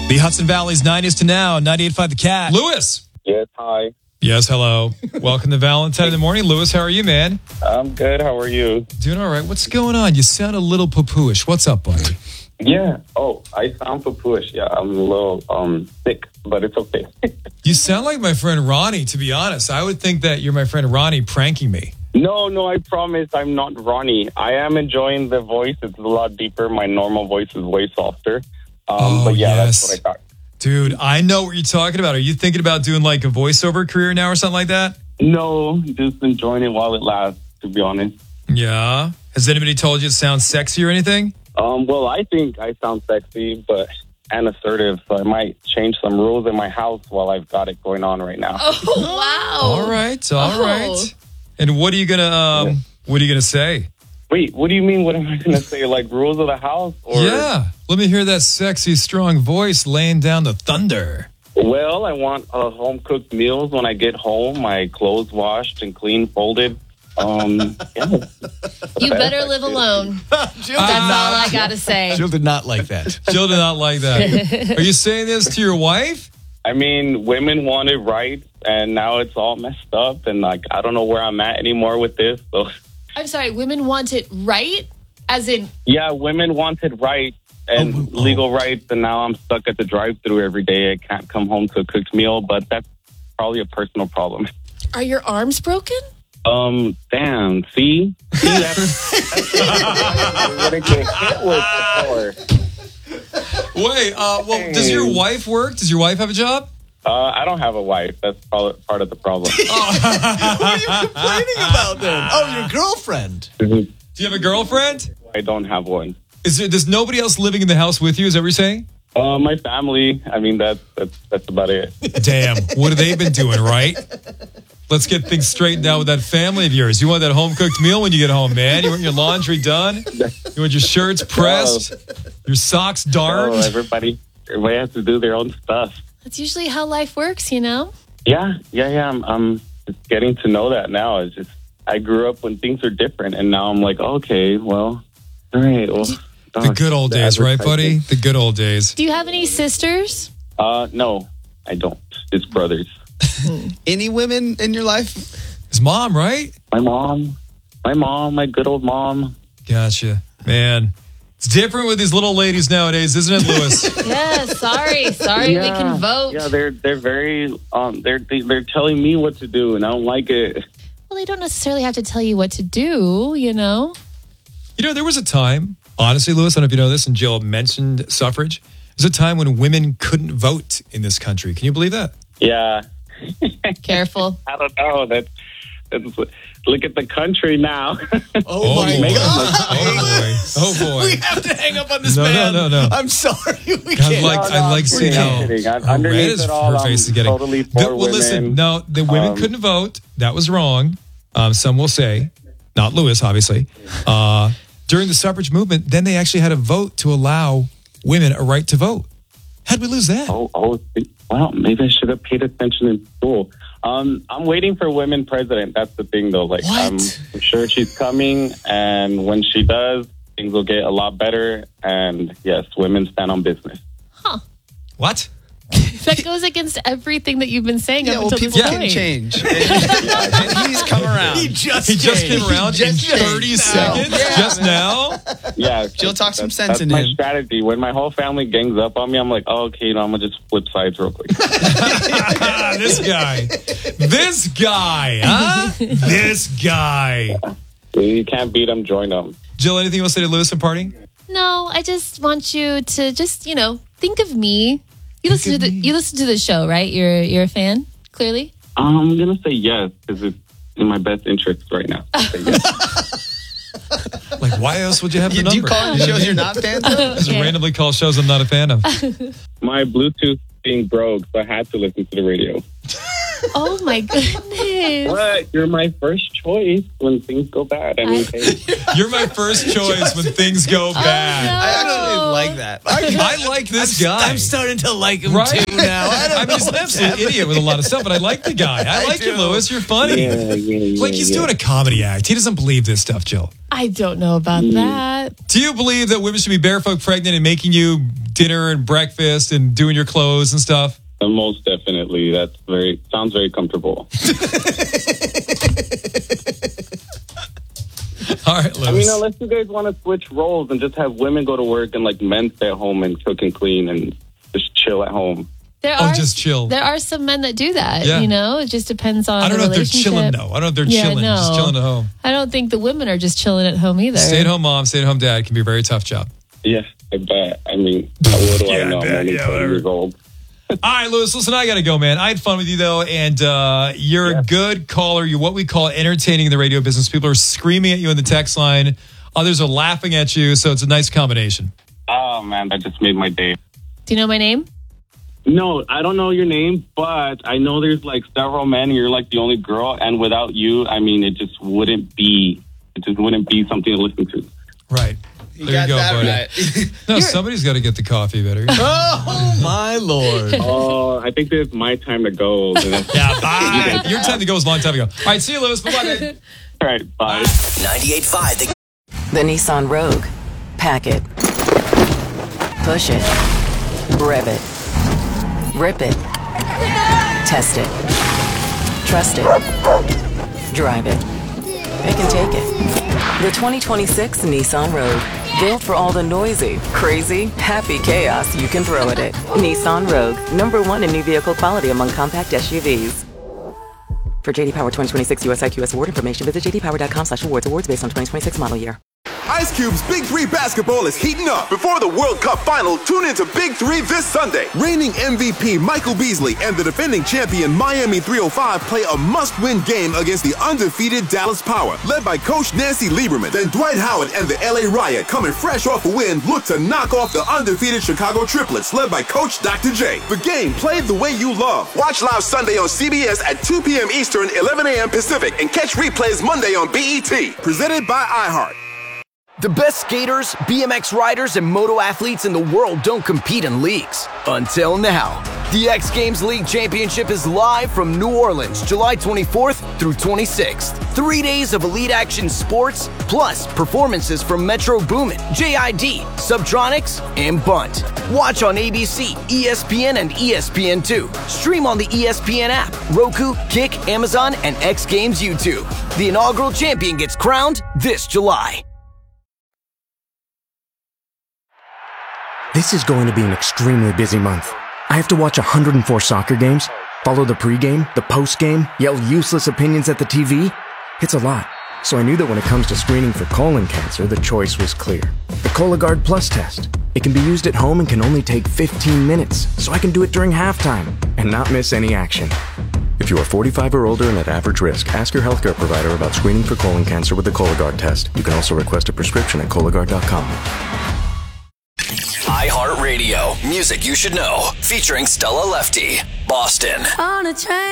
The Hudson Valley's 90s to now, 98.5 The Cat. Lewis. Yes, hi. Yes, hello. Welcome to Valentine in the Morning. Lewis, how are you, man? I'm good. How are you? Doing all right. What's going on? You sound a little poo-pooish. What's up, buddy? Yeah. Oh, I sound poo-pooish. Yeah, I'm a little sick, but it's okay. You sound like my friend Ronnie, to be honest. I would think that you're my friend Ronnie pranking me. No, I promise I'm not Ronnie. I am enjoying the voice. It's a lot deeper. My normal voice is way softer. But yeah, yes. That's what I thought. Dude, I know what you're talking about. Are you thinking about doing like a voiceover career now or something like that? No, just enjoying it while it lasts, to be honest. Yeah. Has anybody told you it sounds sexy or anything? Well, I think I sound sexy, and assertive, so I might change some rules in my house while I've got it going on right now. Oh, wow. All right. And what are you gonna say? Wait, what do you mean? What am I going to say? Like rules of the house? Or? Yeah. Let me hear that sexy, strong voice laying down the thunder. Well, I want home-cooked meals when I get home. My clothes washed and clean, folded. Yeah. You better live alone. That's all I got to say. Jill did not like that. Jill did not like that. Are you saying this to your wife? I mean, women want it right, and now it's all messed up, and like I don't know where I'm at anymore with this. So, I'm sorry, women want it right? As in... Yeah, women want it right and legal rights, and now I'm stuck at the drive-thru every day. I can't come home to a cooked meal, but that's probably a personal problem. Are your arms broken? Damn, see? That's what I get hit with before. Wait, does your wife work? Does your wife have a job? I don't have a wife. That's part of the problem. What are you complaining about then? Oh, your girlfriend. Do you have a girlfriend? I don't have one. There's nobody else living in the house with you? Is that what you're saying? My family. I mean, that's about it. Damn, what have they been doing, right? Let's get things straightened out with that family of yours. You want that home-cooked meal when you get home, man? You want your laundry done? You want your shirts pressed? Your socks darned? Oh, everybody has to do their own stuff. That's usually how life works, you know? Yeah. I'm just getting to know that now. It's just I grew up when things were different, and now I'm like, okay, well, all right. Well, the good old days, right, buddy? The good old days. Do you have any sisters? No, I don't. It's brothers. Any women in your life? His mom, right? My mom, my good old mom. Gotcha. Man, it's different with these little ladies nowadays, isn't it, Lewis? Yeah, sorry, we can vote. Yeah, they're very, they're telling me what to do, and I don't like it. Well, they don't necessarily have to tell you what to do, you know? You know, there was a time, honestly, Lewis, I don't know if you know this, and Jill mentioned suffrage. There's a time when women couldn't vote in this country. Can you believe that? Yeah. Careful. I don't know. That's look at the country now. Oh my God. Oh boy. We have to hang up on this No, man. no. I'm sorry. We I can't. like seeing how red underneath is it all, her face is getting. totally for Well, listen, no, the women couldn't vote. That was wrong. Some will say, not Lewis, obviously. During the suffrage movement, then they actually had a vote to allow women a right to vote. How'd we lose that? Well, maybe I should have paid attention in school. I'm waiting for women president. That's the thing, though. Like, What? I'm sure she's coming, and when she does, things will get a lot better. And yes, women stand on business. What? That goes against everything that you've been saying Yeah, up well, until people this can point. change. And he's come around. He just came around in 30 seconds? Yeah, Just now? Yeah, Jill talk some sense that's in my him. strategy. When my whole family gangs up on me, I'm like, oh, okay, I'm gonna just flip sides real quick. This guy, huh? This guy. You can't beat them, join them. Jill, anything you want to say to Lewis in parting? No, I just want you to just, think of me. You listen to the show, right? You're a fan, clearly? I'm gonna say yes because it's in my best interest right now. Say yes. Like, why else would you have the Do number? you call in shows you're not fans of? Just Okay. randomly call shows I'm not a fan of. My Bluetooth being broke, so I had to listen to the radio. Oh my goodness. What? You're my first choice when things go bad. I mean, hey. You're my first choice when things go bad. no. I actually like that. I like this guy. I'm starting to like him Right? too now. I'm just an absolute idiot with a lot of stuff, but I like the guy. I like you, do. Lewis. You're funny. Yeah, Like, he's doing a comedy act. He doesn't believe this stuff, Jill. I don't know about that. Do you believe that women should be barefoot pregnant and making you dinner and breakfast and doing your clothes and stuff? Most definitely. Sounds very comfortable. All right, Lewis. I mean, unless you guys want to switch roles and just have women go to work and like men stay at home and cook and clean and just chill at home. Just chill. There are some men that do that. Yeah. It just depends on. I don't the know if they're relationship. chilling though. I don't know if they're chilling, just chilling at home. I don't think the women are just chilling at home either. Stay-at-home mom, stay-at-home dad can be a very tough job. Yeah, I bet. I mean, what do I know? bet. I'm only 20 years old. All right, Lewis, listen, I got to go, man. I had fun with you, though, and you're a good caller. You're what we call entertaining in the radio business. People are screaming at you in the text line. Others are laughing at you, so it's a nice combination. Oh, man, that just made my day. Do you know my name? No, I don't know your name, but I know there's like several men and you're like the only girl. And without you, I mean, it just wouldn't be something to listen to. Right. There you go, buddy. Right. No, somebody's got to get the coffee better. Oh, my Lord. Oh, I think it's my time to go. Yeah, bye. Your time to go was a long time ago. All right, see you, Lewis. Bye-bye. All right, bye. 98.5. The Nissan Rogue. Pack it. Push it. Rev it. Rip it. Test it. Trust it. Drive it. It can take it. The 2026 Nissan Rogue. Built for all the noisy, crazy, happy chaos you can throw at it. Nissan Rogue. #1 in new vehicle quality among compact SUVs. For JD Power 2026 US IQS award information, visit jdpower.com/awards. Awards based on 2026 model year. Ice Cube's Big 3 basketball is heating up. Before the World Cup final, tune into Big 3 this Sunday. Reigning MVP Michael Beasley and the defending champion Miami 305 play a must-win game against the undefeated Dallas Power, led by Coach Nancy Lieberman. Then Dwight Howard and the LA Riot, coming fresh off a win, look to knock off the undefeated Chicago Triplets, led by Coach Dr. J. The game played the way you love. Watch live Sunday on CBS at 2 p.m. Eastern, 11 a.m. Pacific, and catch replays Monday on BET. Presented by iHeart. The best skaters, BMX riders, and moto athletes in the world don't compete in leagues. Until now. The X Games League Championship is live from New Orleans, July 24th through 26th. 3 days of elite action sports, plus performances from Metro Boomin, JID, Subtronics, and Bunt. Watch on ABC, ESPN, and ESPN2. Stream on the ESPN app, Roku, Kick, Amazon, and X Games YouTube. The inaugural champion gets crowned this July. This is going to be an extremely busy month. I have to watch 104 soccer games, follow the pregame, the postgame, yell useless opinions at the TV. It's a lot. So I knew that when it comes to screening for colon cancer, the choice was clear. The Cologuard Plus test. It can be used at home and can only take 15 minutes, so I can do it during halftime and not miss any action. If you are 45 or older and at average risk, ask your healthcare provider about screening for colon cancer with the Cologuard test. You can also request a prescription at Cologuard.com. iHeartRadio. Music you should know. Featuring Stella Lefty. Boston. On a train.